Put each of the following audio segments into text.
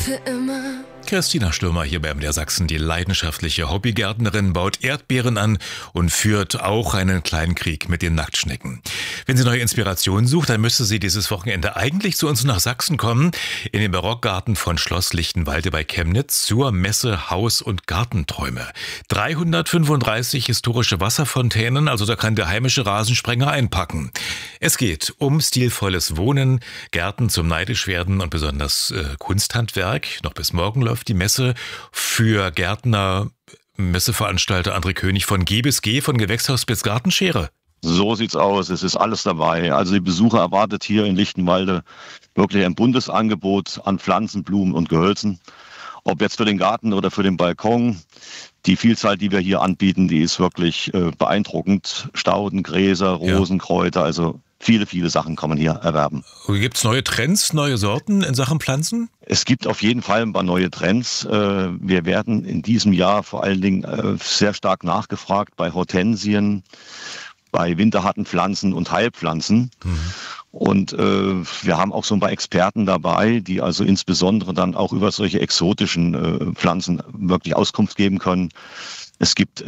für immer. Christina Stürmer hier bei MDR Sachsen. Die leidenschaftliche Hobbygärtnerin baut Erdbeeren an und führt auch einen kleinen Krieg mit den Nacktschnecken. Wenn sie neue Inspiration sucht, dann müsste sie dieses Wochenende eigentlich zu uns nach Sachsen kommen, in den Barockgarten von Schloss Lichtenwalde bei Chemnitz zur Messe Haus- und Gartenträume. 335 historische Wasserfontänen, also da kann der heimische Rasensprenger einpacken. Es geht um stilvolles Wohnen, Gärten zum neidisch werden und besonders Kunsthandwerk. Noch bis morgen läuft die Messe für Gärtner, Messeveranstalter André König von G bis G, von Gewächshaus bis Gartenschere. So sieht's aus. Es ist alles dabei. Also die Besucher erwartet hier in Lichtenwalde wirklich ein buntes Angebot an Pflanzen, Blumen und Gehölzen. Ob jetzt für den Garten oder für den Balkon. Die Vielzahl, die wir hier anbieten, die ist wirklich beeindruckend. Stauden, Gräser, Rosenkräuter, also viele Sachen kann man hier erwerben. Gibt's neue Trends, neue Sorten in Sachen Pflanzen? Es gibt auf jeden Fall ein paar neue Trends. Wir werden in diesem Jahr vor allen Dingen sehr stark nachgefragt bei Hortensien, bei winterharten Pflanzen und Heilpflanzen. Und wir haben auch so ein paar Experten dabei, die also insbesondere dann auch über solche exotischen Pflanzen wirklich Auskunft geben können. Es gibt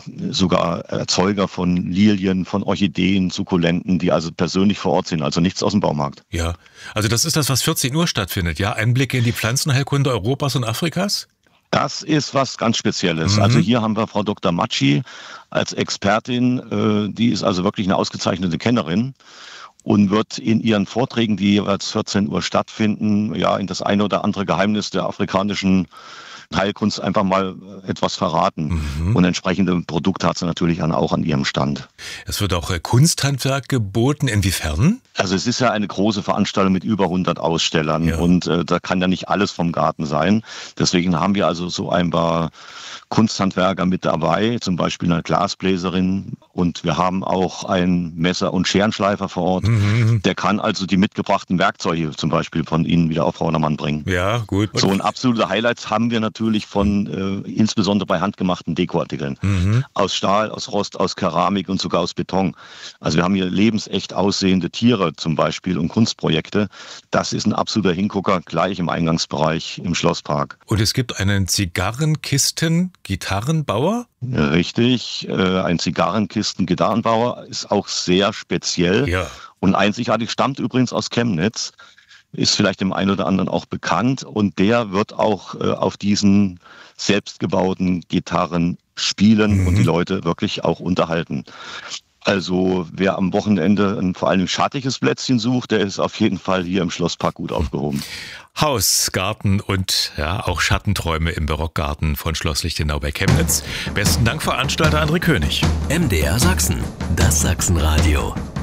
sogar Erzeuger von Lilien, von Orchideen, Sukkulenten, die also persönlich vor Ort sind, also nichts aus dem Baumarkt. Ja, also das ist das, was 14 Uhr stattfindet, ja? Einblicke in die Pflanzenheilkunde Europas und Afrikas? Das ist was ganz Spezielles. Also hier haben wir Frau Dr. Matschi als Expertin, die ist also wirklich eine ausgezeichnete Kennerin und wird in ihren Vorträgen, die jeweils 14 Uhr stattfinden, ja in das eine oder andere Geheimnis der afrikanischen Heilkunst einfach mal etwas verraten. Und entsprechende Produkte hat sie natürlich auch an ihrem Stand. Es wird auch Kunsthandwerk geboten. Inwiefern? Also es ist ja eine große Veranstaltung mit über 100 Ausstellern und da kann ja nicht alles vom Garten sein. Deswegen haben wir also so ein paar Kunsthandwerker mit dabei, zum Beispiel eine Glasbläserin, und wir haben auch einen Messer- und Scherenschleifer vor Ort. Der kann also die mitgebrachten Werkzeuge zum Beispiel von Ihnen wieder auf Vordermann bringen. Ja, gut. So ein absolute Highlights haben wir natürlich von insbesondere bei handgemachten Dekoartikeln. Aus Stahl, aus Rost, aus Keramik und sogar aus Beton. Also wir haben hier lebensecht aussehende Tiere zum Beispiel und Kunstprojekte. Das ist ein absoluter Hingucker, gleich im Eingangsbereich im Schlosspark. Und es gibt einen Zigarrenkisten-Gitarrenbauer? Richtig, ein Zigarrenkisten-Gitarrenbauer ist auch sehr speziell und einzigartig, stammt übrigens aus Chemnitz, ist vielleicht dem einen oder anderen auch bekannt, und der wird auch auf diesen selbstgebauten Gitarren spielen und die Leute wirklich auch unterhalten. Also wer am Wochenende ein vor allem schattiges Plätzchen sucht, der ist auf jeden Fall hier im Schlosspark gut aufgehoben. Haus, Garten und auch Schattenträume im Barockgarten von Schloss Lichtenau bei Chemnitz. Besten Dank, Veranstalter André König. MDR Sachsen, das Sachsenradio.